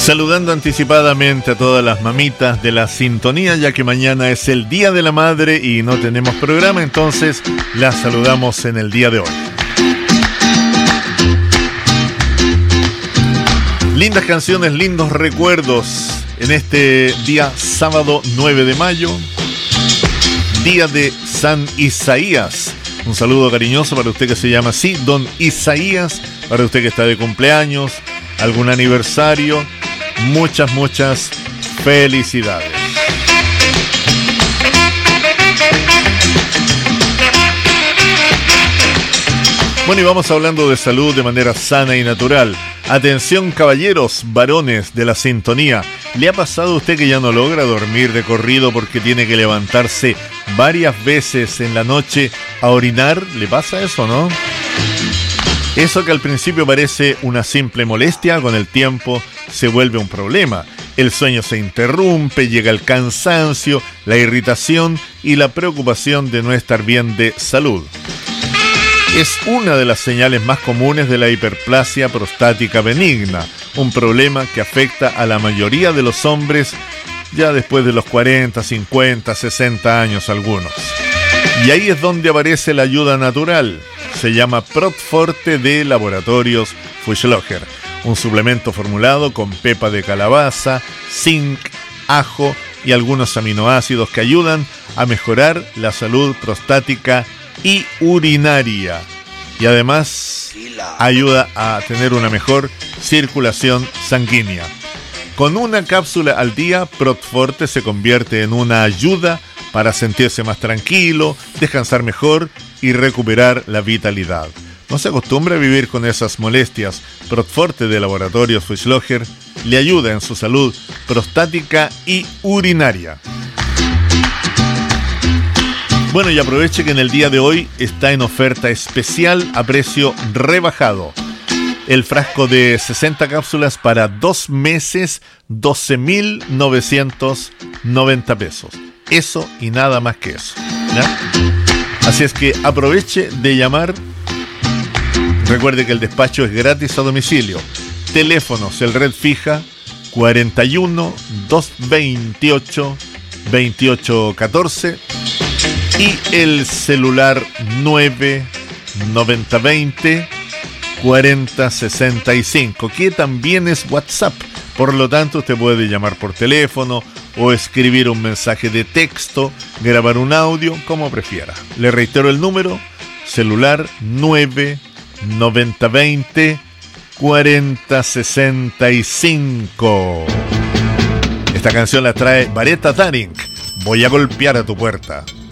Saludando anticipadamente a todas las mamitas de la sintonía, ya que mañana es el Día de la Madre y no tenemos programa, entonces las saludamos en el día de hoy. Lindas canciones, lindos recuerdos en este día sábado 9 de mayo, día de San Isaías. Un saludo cariñoso para usted que se llama así, Don Isaías, para usted que está de cumpleaños, algún aniversario. Muchas felicidades. Bueno, y vamos hablando de salud de manera sana y natural. Atención, caballeros, varones de la sintonía. ¿Le ha pasado a usted que ya no logra dormir de corrido porque tiene que levantarse varias veces en la noche a orinar? ¿Le pasa eso, no? Eso que al principio parece una simple molestia, con el tiempo se vuelve un problema. El sueño se interrumpe, llega el cansancio, la irritación y la preocupación de no estar bien de salud. Es una de las señales más comunes de la hiperplasia prostática benigna, un problema que afecta a la mayoría de los hombres ya después de los 40, 50, 60 años algunos. Y ahí es donde aparece la ayuda natural. Se llama Protforte de Laboratorios Fuchslocher, un suplemento formulado con pepa de calabaza, zinc, ajo y algunos aminoácidos que ayudan a mejorar la salud prostática y urinaria. Y además ayuda a tener una mejor circulación sanguínea. Con una cápsula al día, Protforte se convierte en una ayuda para sentirse más tranquilo, descansar mejor y recuperar la vitalidad. No se acostumbre a vivir con esas molestias. Protforte de Laboratorios Fuchslocher le ayuda en su salud prostática y urinaria. Bueno, y aproveche que en el día de hoy está en oferta especial a precio rebajado. El frasco de 60 cápsulas para 2 meses, 12.990 pesos. Eso y nada más que eso, ¿ya? Así es que aproveche de llamar. Recuerde que el despacho es gratis a domicilio. Teléfonos, el red fija 41 228 2814 y el celular 9 9020 4065, que también es WhatsApp. Por lo tanto, usted puede llamar por teléfono o escribir un mensaje de texto, grabar un audio, como prefiera. Le reitero el número, celular 9 9020 4065. Esta canción la trae Vareta Daring. Voy a golpear a tu puerta.